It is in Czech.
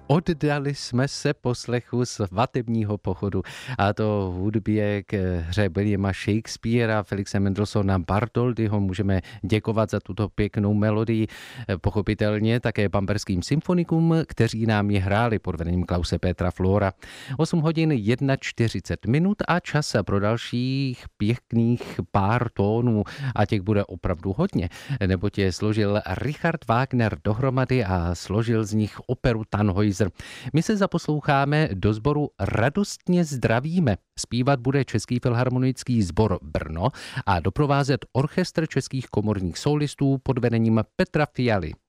Oddali jsme se poslechu svatebního pochodu, a to hudbě k hře Williama Shakespearea, Felixe Mendelssohna Bartholdyho. Můžeme děkovat za tuto pěknou melodii, pochopitelně také bamberským symfonikům, kteří nám ji hráli pod vedením Klause Petra Flora. 8 hodin 41 minut a čas pro dalších pěkných pár tónů, a těch bude opravdu hodně, neboť je složil Richard Wagner dohromady a složil z nich operu Tannhäuser. My se zaposloucháme do sboru Radostně zdravíme. Zpívat bude Český filharmonický sbor Brno a doprovázet orchestr českých komorních solistů pod vedením Petra Fialy.